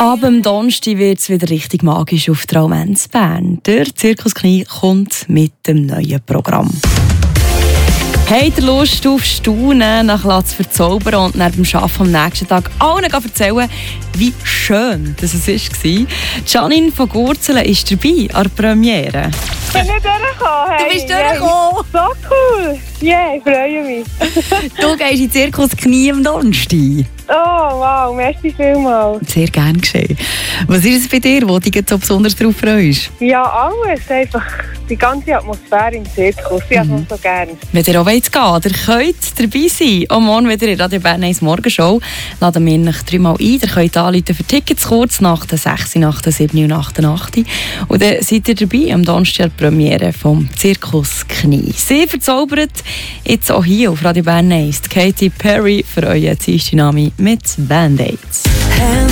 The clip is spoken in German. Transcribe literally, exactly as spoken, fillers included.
Ab dem Donnerstag wird es wieder richtig magisch auf Traumens Bern. Der Zirkus Knie kommt mit dem neuen Programm. Habt ihr Lust auf Staunen, nach Latz verzaubern und nach dem Arbeiten am nächsten Tag allen erzählen, wie schön das war? Janine von Gurzelen ist dabei an der Premiere. Ich bin nicht durchgekommen. Hey. Du bist durchgekommen? So cool. Ja, yeah, ich freue mich. Du gehst in den Zirkus Knie am Donnerstag. Oh, wow, merci vielmals. Sehr gerne geschehen. Was ist es bei dir, wo du dich so besonders darauf freust? Ja, alles. Einfach die ganze Atmosphäre im Zirkus. Ich habe es so gerne. Wenn ihr auch gehen wollt, ihr könnt dabei sein. Auch morgen wieder in Radio Bern eins Morgenshow. Laden wir euch dreimal ein. Ihr könnt anrufen für Tickets kurz nach der sechs, nach der sieben und nach der acht. Und dann seid ihr dabei am Donnerstag der Premiere vom Zirkus Knie. Sie verzaubert jetzt auch hier auf Radio Bern eins Katy Perry für euren Dienstag mit Band-Aids.